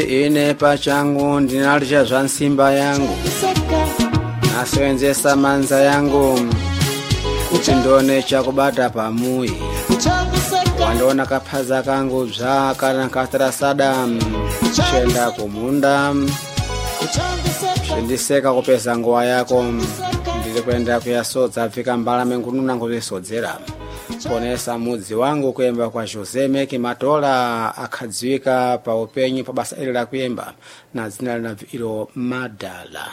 Ine pachangu ndinalija zva nsimba yangu, nasenzesa manza yangu kuti ndone chakubata pamuyi. Wandiona kaphaza kangu bza kana katarasada chenda kumunda, ndiseka kupeza nguwa yako, ndili kwenda kuyasodza vika mbalame nkununa nkuzisodzera. Ponesa mudzi wangu kuyemba kwa Jose Meki Matola akhadziwika pa upenyi pa basa ili la kuyemba na dzina lina ilo Madala.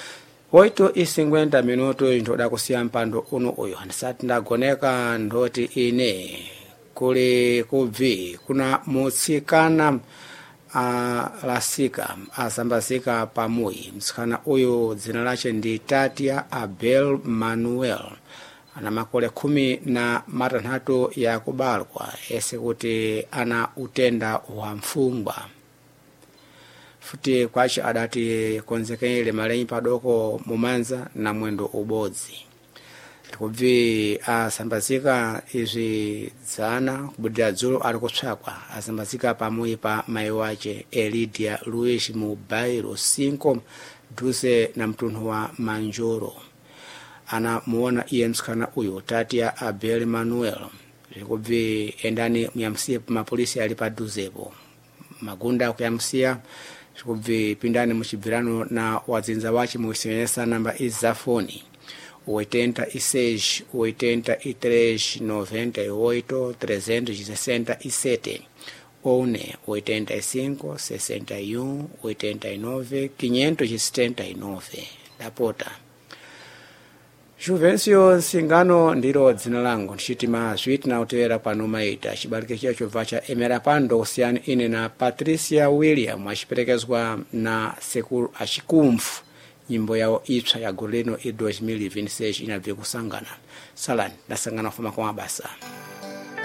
8:50 minuto ndoda kusiya mpando uno uyo ndisati ndagoneka ndoti ine kuli kubvi kuna mutsikana lasika asambazika pamuyi. Mtsikana uyu dzina lache ndi Tatia Abel Manuel, ana makole 13 ya kubalwa, ese kuti ana utenda wa mfungwa. Futi kwachi adati konzekele malenyi padoko mumanza na mwendo ubodzi. Kubvi asambazika izi dzana kubudira dzulo ali kutswakwa asambazika pamuyi pa mai wache Elidia Luis Mubairo 5 duse na mtunhu wa Manjoro. Ana muona iye mtsikana uyu Tatia Abel Manuel kubvi endani muyamsiya mapolisi ali paduzepo magunda kuyamsiya kubvi pindani muchibvirano na wadzinza wachi muisenesa namba izafoni 86 83 98 367 one 85 61 89 579 dapota. Juvencio Singano ndilo dzina langu, nchitima zwiti na utera pano maita chibalike chacho vacha emera pando kusiyana ine na Patricia William achiperekezwa na Sekulu Achikumfu. Nyimbo yao ipsa ya Goleno 2026 inabve kusangana salani ndasangana fuma kwa mabasa.